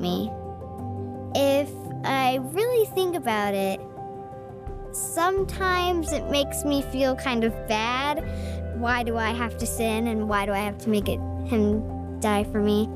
me. If I really think about it, sometimes it makes me feel kind of bad. Why do I have to sin, and why do I have to make him die for me?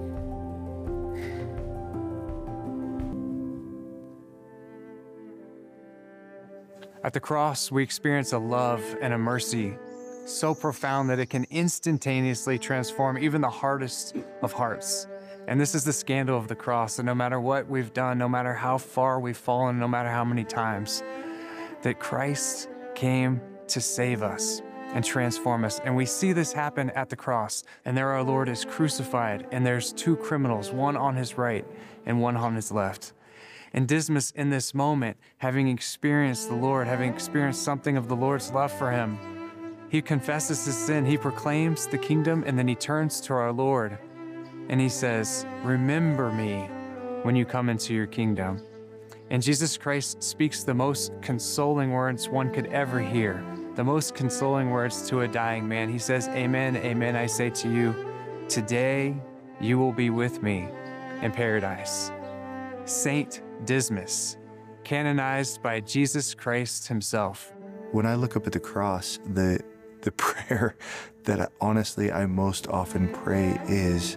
At the cross, we experience a love and a mercy so profound that it can instantaneously transform even the hardest of hearts. And this is the scandal of the cross, that no matter what we've done, no matter how far we've fallen, no matter how many times, that Christ came to save us and transform us. And we see this happen at the cross. And there our Lord is crucified, and there's two criminals, one on his right and one on his left. And Dismas, in this moment, having experienced the Lord, having experienced something of the Lord's love for him, he confesses his sin, he proclaims the kingdom, and then he turns to our Lord and he says, "Remember me when you come into your kingdom." And Jesus Christ speaks the most consoling words one could ever hear, the most consoling words to a dying man. He says, "Amen, amen, I say to you, today you will be with me in paradise." Saint Dismas, canonized by Jesus Christ himself. When I look up at the cross, the prayer that honestly I most often pray is,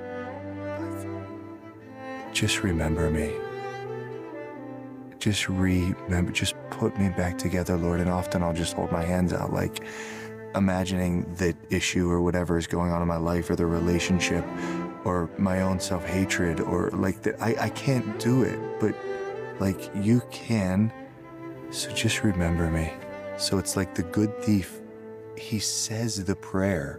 just remember me. Just remember, just put me back together, Lord. And often I'll just hold my hands out, like imagining the issue or whatever is going on in my life, or the relationship, or my own self-hatred, or like that. I can't do it, but like you can, so just remember me. So it's like the good thief, he says the prayer,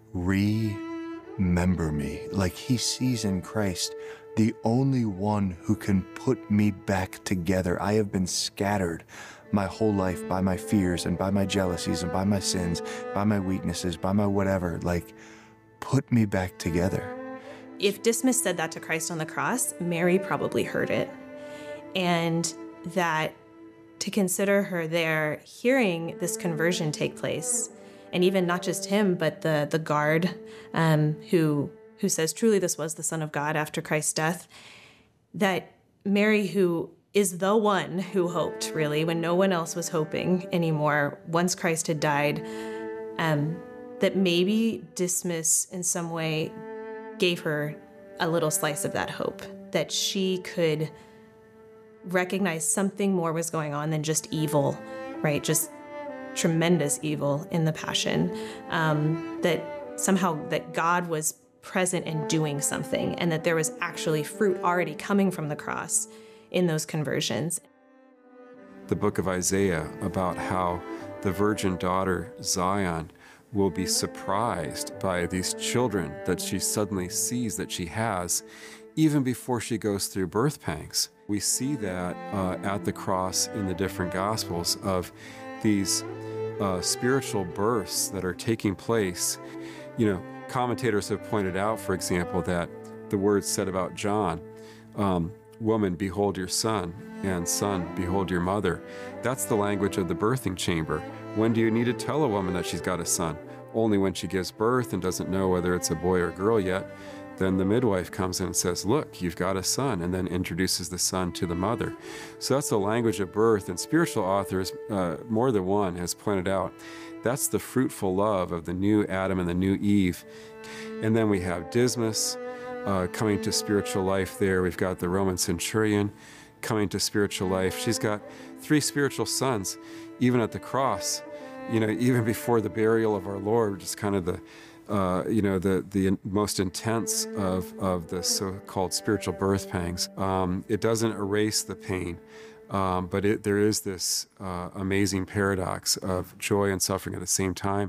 remember me. Like he sees in Christ the only one who can put me back together. I have been scattered my whole life by my fears and by my jealousies and by my sins, by my weaknesses, by my whatever. Like, put me back together. If Dismas said that to Christ on the cross, Mary probably heard it. And that to consider her there, hearing this conversion take place, and even not just him, but the guard who says, truly this was the Son of God after Christ's death, that Mary, who is the one who hoped, really, when no one else was hoping anymore, once Christ had died, that maybe Dismas in some way gave her a little slice of that hope, that she could recognize something more was going on than just evil, right? Just tremendous evil in the Passion, that somehow that God was present and doing something, and that there was actually fruit already coming from the cross in those conversions. The book of Isaiah about how the virgin daughter Zion will be surprised by these children that she suddenly sees that she has, even before she goes through birth pangs. We see that at the cross in the different Gospels of these spiritual births that are taking place. You know, commentators have pointed out, for example, that the words said about John, woman, behold your son, and son, behold your mother. That's the language of the birthing chamber. When do you need to tell a woman that she's got a son? Only when she gives birth and doesn't know whether it's a boy or girl yet. Then the midwife comes in and says, look, you've got a son, and then introduces the son to the mother. So that's the language of birth, and spiritual authors, more than one, has pointed out that's the fruitful love of the new Adam and the new Eve. And then we have Dismas coming to spiritual life there. We've got the Roman centurion coming to spiritual life. She's got 3 spiritual sons, even at the cross, you know, even before the burial of our Lord, which is kind of the you know, the most intense of the so-called spiritual birth pangs. It doesn't erase the pain, but there is this amazing paradox of joy and suffering at the same time.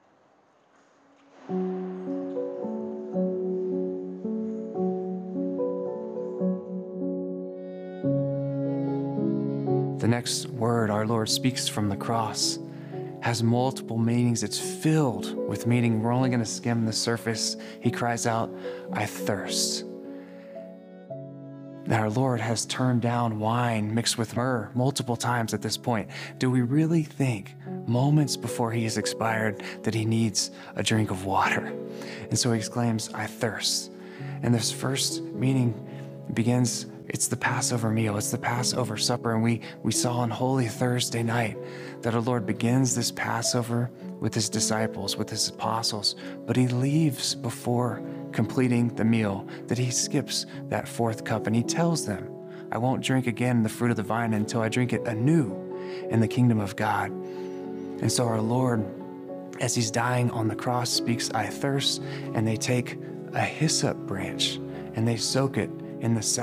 The next word our Lord speaks from the cross has multiple meanings. It's filled with meaning. We're only going to skim the surface. He cries out, I thirst. That our Lord has turned down wine mixed with myrrh multiple times at this point. Do we really think, moments before he has expired, that he needs a drink of water? And so he exclaims, I thirst. And this first meaning begins, it's the Passover meal, it's the Passover supper. And we saw on Holy Thursday night that our Lord begins this Passover with his disciples, with his apostles, but he leaves before completing the meal, that he skips that fourth cup and he tells them, I won't drink again the fruit of the vine until I drink it anew in the kingdom of God. And so our Lord, as he's dying on the cross, speaks, I thirst, and they take a hyssop branch and they soak it in the